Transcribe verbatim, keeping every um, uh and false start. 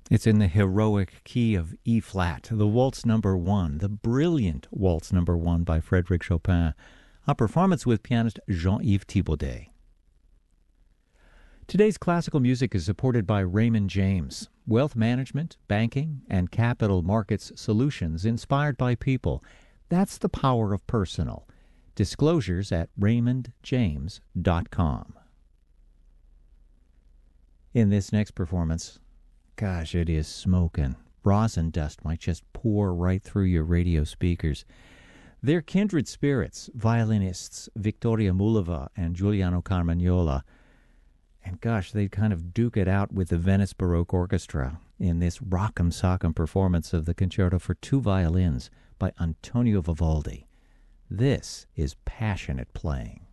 It's in the heroic key of E flat, the Waltz Number One, the brilliant Waltz Number One by Frédéric Chopin, a performance with pianist Jean-Yves Thibaudet. Today's classical music is supported by Raymond James, wealth management, banking, and capital markets solutions inspired by people. That's the power of personal. Disclosures at raymond james dot com. In this next performance, gosh, it is smoking. Rosin dust might just pour right through your radio speakers. They're kindred spirits, violinists Victoria Mulova and Giuliano Carmagnola. And gosh, they kind of duke it out with the Venice Baroque Orchestra in this rock'em sock'em performance of the Concerto for Two Violins by Antonio Vivaldi. This is passionate playing.